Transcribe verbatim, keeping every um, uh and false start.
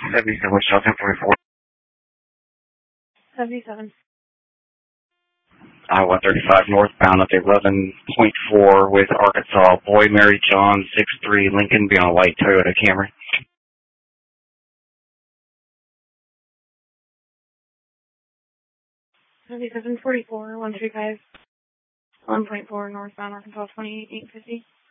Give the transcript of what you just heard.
seventy-seven, South ten forty-four. seventy-seven. I one thirty-five northbound up to eleven point four with Arkansas. Boy, Mary, John, six three, Lincoln, be on a white Toyota Camry. seventy-seven forty-four, one thirty-five, one point four northbound Arkansas, twenty-eight fifty.